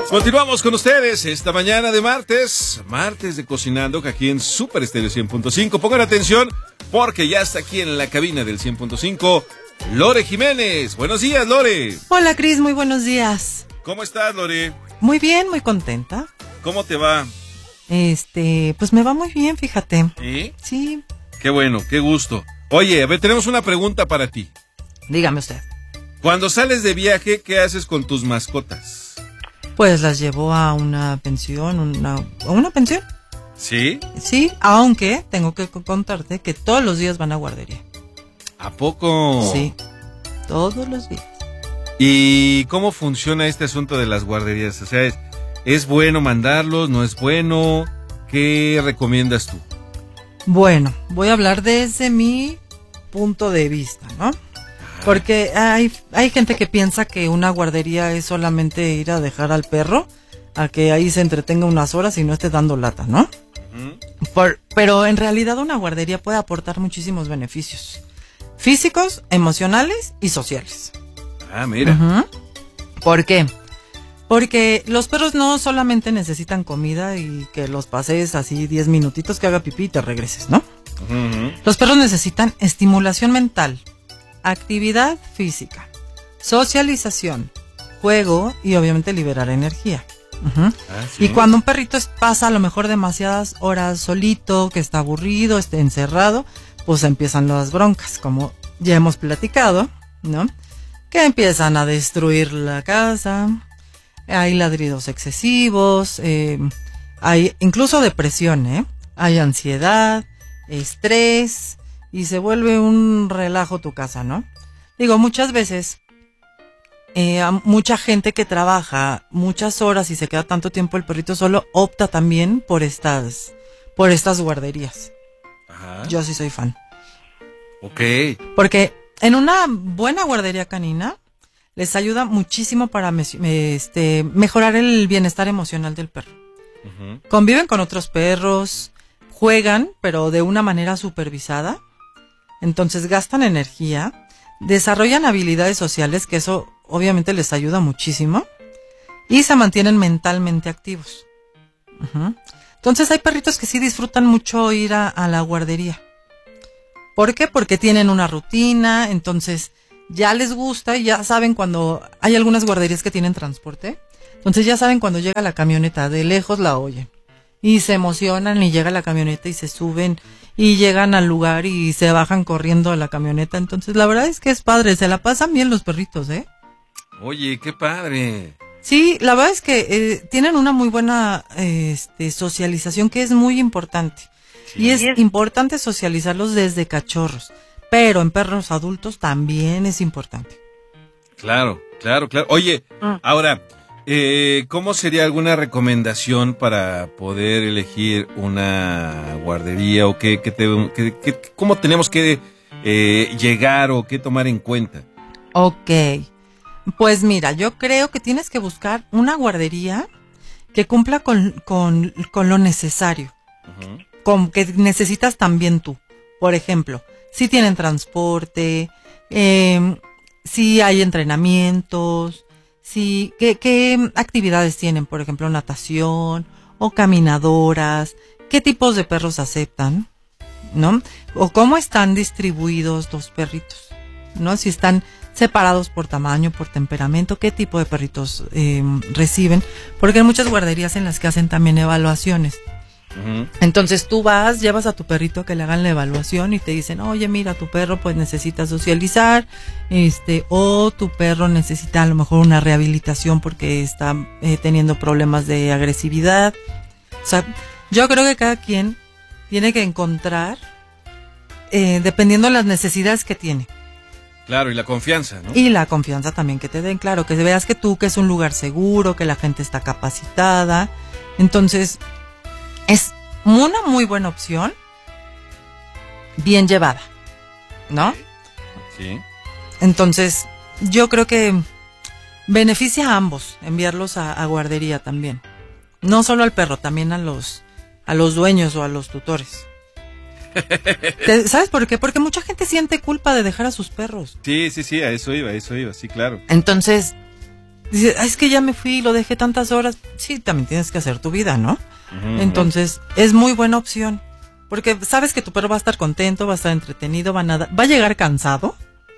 Continuamos con ustedes esta mañana de martes de Cocinando, que aquí en Super Estéreo 100.5. Pongan atención porque ya está aquí en la cabina del 100.5 Lore Jiménez. Buenos días, Lore. Hola, Cris, muy buenos días. ¿Cómo estás, Lore? Muy bien, muy contenta. ¿Cómo te va? Pues me va muy bien, fíjate. ¿Sí? Sí. Qué bueno, qué gusto. Oye, a ver, tenemos una pregunta para ti. Dígame usted. Cuando sales de viaje, ¿qué haces con tus mascotas? Pues las llevo a una pensión, ¿a una pensión? ¿Sí? Sí, aunque tengo que contarte que todos los días van a guardería. ¿A poco? Sí, todos los días. ¿Y cómo funciona este asunto de las guarderías? O sea, ¿es bueno mandarlos? ¿No es bueno? ¿Qué recomiendas tú? Bueno, voy a hablar desde mi punto de vista, ¿no? Porque hay gente que piensa que una guardería es solamente ir a dejar al perro a que ahí se entretenga unas horas y no esté dando lata, ¿no? Pero en realidad una guardería puede aportar muchísimos beneficios físicos, emocionales y sociales. Ah, mira. ¿Por qué? Porque los perros no solamente necesitan comida y que los pases así 10 minutitos, que haga pipí y te regreses, ¿no? Los perros necesitan estimulación mental, actividad física, socialización, juego y obviamente liberar energía. ¿Sí? Y cuando un perrito pasa a lo mejor demasiadas horas solito, que está aburrido, esté encerrado, pues empiezan las broncas, como ya hemos platicado, ¿no? Que empiezan a destruir la casa, hay ladridos excesivos, hay incluso depresión, hay ansiedad, estrés, y se vuelve un relajo tu casa, ¿no? Digo, muchas veces, mucha gente que trabaja muchas horas y se queda tanto tiempo el perrito solo, opta también por estas guarderías. Ajá. Yo sí soy fan. Ok. Porque en una buena guardería canina les ayuda muchísimo para mejorar el bienestar emocional del perro. Conviven con otros perros, juegan, pero de una manera supervisada. Entonces gastan energía, desarrollan habilidades sociales, que eso obviamente les ayuda muchísimo, y se mantienen mentalmente activos. Entonces hay perritos que sí disfrutan mucho ir a la guardería. ¿Por qué? Porque tienen una rutina, entonces ya les gusta y ya saben cuando... Hay algunas guarderías que tienen transporte, entonces ya saben cuando llega la camioneta, de lejos la oyen. Y se emocionan y llega la camioneta y se suben y llegan al lugar y se bajan corriendo a la camioneta. Entonces la verdad es que es padre, se la pasan bien los perritos, ¿eh? Oye, qué padre. Sí, la verdad es que tienen una muy buena socialización, que es muy importante. Sí. Y es importante socializarlos desde cachorros, pero en perros adultos también es importante. Claro. Oye, ahora... ¿cómo sería alguna recomendación para poder elegir una guardería o cómo tenemos que llegar o qué tomar en cuenta? Ok, pues mira, yo creo que tienes que buscar una guardería que cumpla con lo necesario, con que necesitas también tú. Por ejemplo, si tienen transporte, si hay entrenamientos. Sí, ¿qué actividades tienen? Por ejemplo, natación o caminadoras. ¿Qué tipos de perros aceptan? ¿No? O cómo están distribuidos los perritos, ¿no? Si están separados por tamaño, por temperamento, ¿qué tipo de perritos reciben? Porque hay muchas guarderías en las que hacen también evaluaciones. Entonces tú llevas a tu perrito a que le hagan la evaluación y te dicen, oye, mira, tu perro pues necesita socializar, o tu perro necesita a lo mejor una rehabilitación porque está teniendo problemas de agresividad. O sea, yo creo que cada quien tiene que encontrar, dependiendo de las necesidades que tiene. Claro, y la confianza, ¿no? Y la confianza también que te den, claro, que veas que es un lugar seguro, que la gente está capacitada. Entonces, es una muy buena opción, bien llevada, ¿no? Sí. Entonces, yo creo que beneficia a ambos enviarlos a guardería también. No solo al perro, también a los dueños o a los tutores. ¿Sabes por qué? Porque mucha gente siente culpa de dejar a sus perros. Sí, a eso iba, sí, claro. Entonces, dices, es que ya me fui, lo dejé tantas horas. Sí, también tienes que hacer tu vida, ¿no? Entonces, es muy buena opción. Porque sabes que tu perro va a estar contento, va a estar entretenido, va a llegar cansado,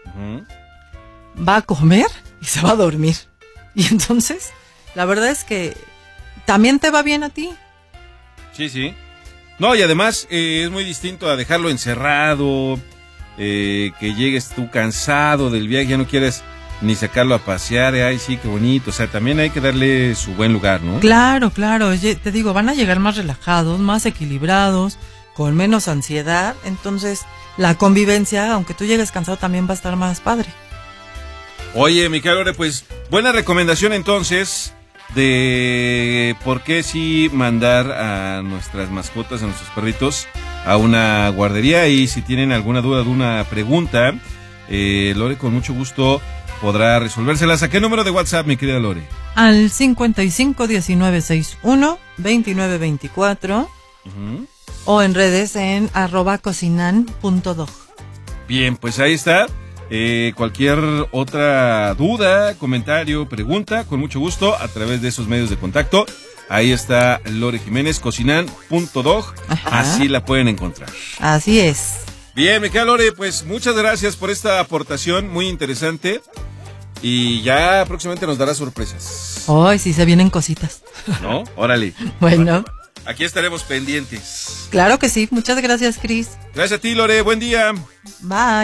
va a comer y se va a dormir. Y entonces, la verdad es que también te va bien a ti. Sí. No, y además es muy distinto a dejarlo encerrado, que llegues tú cansado del viaje, ya no quieres ni sacarlo a pasear, ay sí, qué bonito, o sea, también hay que darle su buen lugar, ¿no? Claro, te digo, van a llegar más relajados, más equilibrados, con menos ansiedad, entonces la convivencia, aunque tú llegues cansado, también va a estar más padre. Oye, Micaela Lore, pues buena recomendación entonces de por qué sí mandar a nuestras mascotas, a nuestros perritos, a una guardería, y si tienen alguna duda, alguna pregunta, Lore con mucho gusto podrá resolvérselas. ¿A qué número de WhatsApp, mi querida Lore? Al 5519612924 o en redes en @cocinan.dog. Bien, pues ahí está. Cualquier otra duda, comentario, pregunta, con mucho gusto, a través de esos medios de contacto. Ahí está Lore Jiménez, cocinan.dog. Así la pueden encontrar. Así es. Bien, Micaela Lore, pues muchas gracias por esta aportación muy interesante. Y ya próximamente nos dará sorpresas. Ay, sí, se vienen cositas. ¿No? Órale. Bueno. Aquí estaremos pendientes. Claro que sí. Muchas gracias, Cris. Gracias a ti, Lore. Buen día. Bye.